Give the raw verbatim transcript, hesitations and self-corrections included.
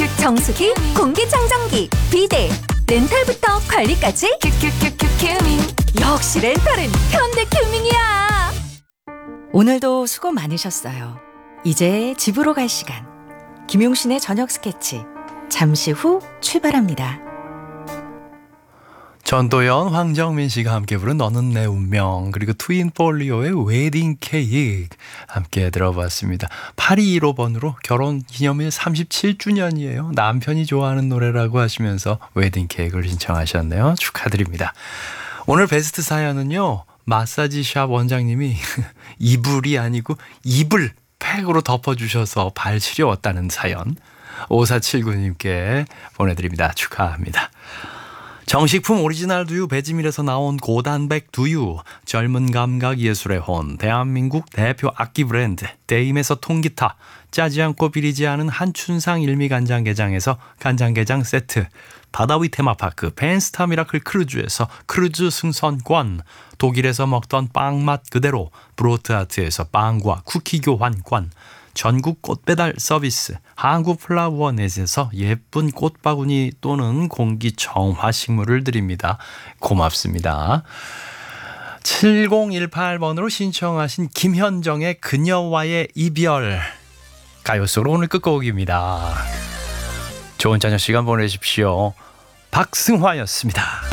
정수기, 공기청정기, 비데, 렌탈부터 관리까지 큐큐큐큐 큐밍. 역시 렌탈은 현대큐밍이야. 오늘도 수고 많으셨어요. 이제 집으로 갈 시간. 김용신의 저녁 스케치 잠시 후 출발합니다. 전도연, 황정민 씨가 함께 부른 너는 내 운명, 그리고 트윈폴리오의 웨딩 케이크 함께 들어봤습니다. 팔이일오 번으로 결혼 기념일 삼십칠 주년이에요. 남편이 좋아하는 노래라고 하시면서 웨딩 케이크를 신청하셨네요. 축하드립니다. 오늘 베스트 사연은요, 마사지 샵 원장님이 이불이 아니고 이불 팩으로 덮어주셔서 발 시려웠다는 사연 오사칠구 님께 보내드립니다. 축하합니다. 정식품 오리지널 두유 배지밀에서 나온 고단백 두유, 젊은 감각 예술의 혼, 대한민국 대표 악기 브랜드 데임에서 통기타, 짜지 않고 비리지 않은 한춘상 일미간장게장에서 간장게장 세트, 바다위 테마파크 벤스타 미라클 크루즈에서 크루즈 승선권, 독일에서 먹던 빵맛 그대로 브로트아트에서 빵과 쿠키 교환권, 전국 꽃배달 서비스 한국플라워넷에서 예쁜 꽃바구니 또는 공기정화 식물을 드립니다. 고맙습니다. 칠공일팔 번으로 신청하신 김현정의 그녀와의 이별, 가요속으로 오늘 끝곡입니다. 좋은 저녁 시간 보내십시오. 박승화였습니다.